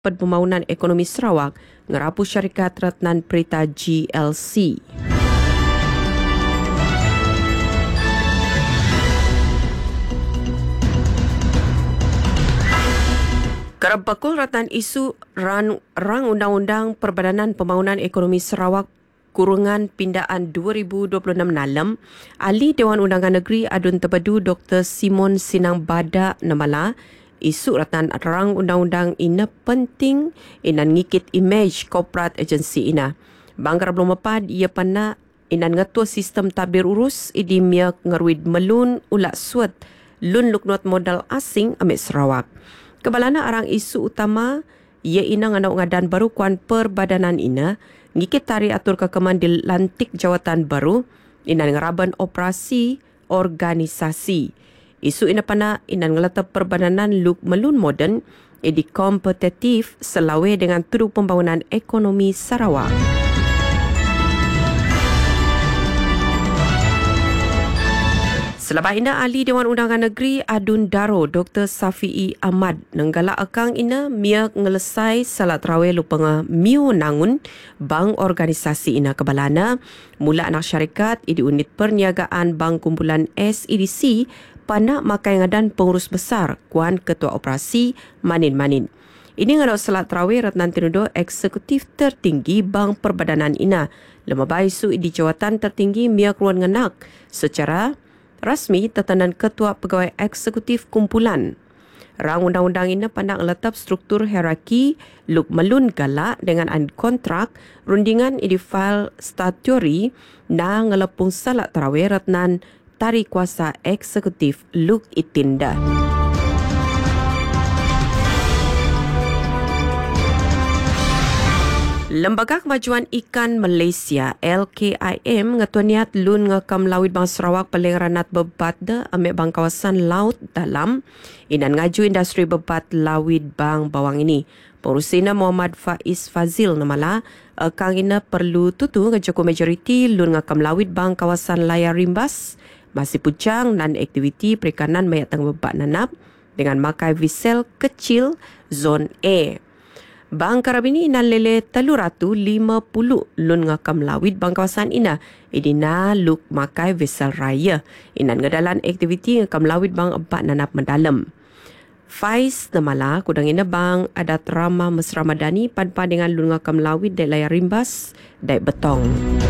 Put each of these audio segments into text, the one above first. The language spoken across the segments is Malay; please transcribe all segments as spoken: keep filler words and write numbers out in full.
Pembangunan Ekonomi Sarawak ngerapu syarikat Ratnan Perita G L C. Kerap bakul Ratnan isu rang, rang Undang-Undang Perbadanan Pembangunan Ekonomi Sarawak kurungan pindaan dua ribu dua puluh enam Nalam, Ahli Dewan Undangan Negeri Adun Terbadu Doktor Simon Sinang Badak Namala, isu Ratnan rang undang-undang ina penting inan ngikit image korporat agensi ina. Bangkar belum mepad ia pana inan ngatua sistem tabir urus idi miak ngeruid melun ulak suat lun luknot modal asing amik Sarawak. Kebalana arang isu utama ia ina ngana ngadan baru kuan perbadanan ina ngikit tari atur kekeman di lantik jawatan baru inan ngeraban operasi organisasi. Isu ina pana inan ngelata perbadanan luk melun moden edi kompetitif selawe dengan tuduh pembangunan ekonomi Sarawak. Selepas ina Ahli Dewan Undangan Negeri Adun Daro Doktor Safi'i Ahmad nenggala akang ina miak ngelesai salat raweh lupanga miu nangun bank organisasi ina kebalana mula anak syarikat idi unit perniagaan bank kumpulan S E D C pana makai ngadan pengurus besar kuan ketua operasi manin-manin. Ini ngadau salat raweh Ratnan Tinudo eksekutif tertinggi bank perbadanan ina lemah isu di jawatan tertinggi miak ruan ngenak secara rasmi tetanan ketua pegawai eksekutif kumpulan. Rang undang-undang ini pandang letak struktur hierarki luk melun galak dengan an kontrak rundingan idi file statutory na ngelepung salat tarawih Ratnan tari kuasa eksekutif luk itinda. Lembaga Kemajuan Ikan Malaysia L K I M ngetuaniat lun ngekam lawit Bang Sarawak paling ranat bebat de ambil bang kawasan laut dalam inan ngaju industri bebat lawit Bang Bawang ini. Pengurusina Muhammad Faiz Fazil namala kang ina perlu tutu ngejoko majoriti lun ngekam lawit Bang kawasan layar rimbas masih pucang dan aktiviti perikanan mayat tang bebat nanap dengan makai visel kecil zon A. Bang Karabini inan lele telur ratu lima puluh lun ngakam lawit bang kawasan ina. Idina luk makai vesel raya. Inan ngedalan aktiviti ngakam lawit bang empat nanap mendalam. Faiz namala kudang ina bang adat ramah mesra madani pan-pan dengan lun ngakam lawit dek layar rimbas dek betong.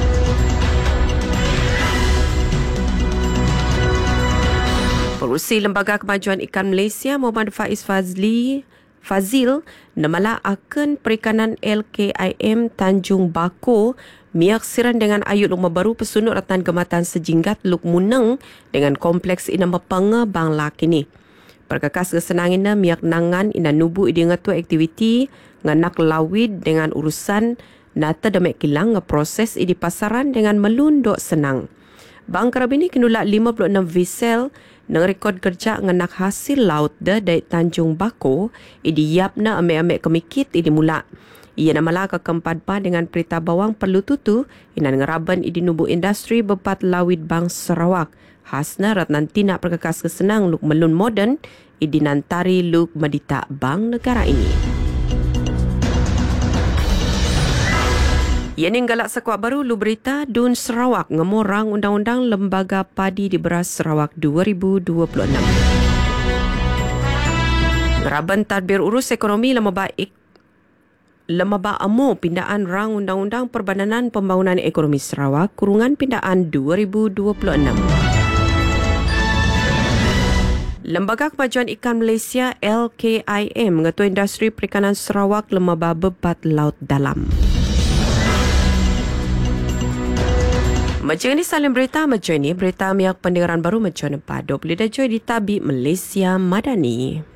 Pengurusi Lembaga Kemajuan Ikan Malaysia Muhammad Faiz Fazli Fazil namala akan perikanan L K I M Tanjung Bako miak siran dengan ayut rumah baru pesunuk Ratnan Gematan Sejinggat Luk Muneng dengan kompleks ina mepanga bang lak ini. Perkakas kesenang ina miak nangan ina nubu idi ngatu aktiviti nganak lawid dengan urusan nata demek kilang ngeproses idi pasaran dengan melun dok senang. Bang Karabini kenulak lima puluh enam visel nang rekod kerja nganak hasil laut de dari Tanjung Bako idi yapna ame-ame kemikit idi mula. Ia namala ke keempat ba dengan perita bawang perlu tutu inan ngeraban idi nubu industri bepat lawit Bang Sarawak. Hasna Ratnan Tina perkakas kesenang luk melun moden idi nantari luk medita bang negara ini. Yang galak sekuat baru lu berita Dun Sarawak ngemorang Undang-Undang Lembaga Padi di Beras Sarawak dua ribu dua puluh enam. Ngeraban tadbir urus ekonomi lemah baik lemah ba amu pindaan rang Undang-Undang Perbadanan Pembangunan Ekonomi Sarawak kurungan pindaan dua ribu dua puluh enam. Lembaga Kemajuan Ikan Malaysia L K I M mengetua industri perikanan Sarawak lemah ba bebat laut dalam. Macam ini saling berita, macam ini berita miak pendengaran baru macam apa. dua puluh Joy di Tabik Malaysia Madani.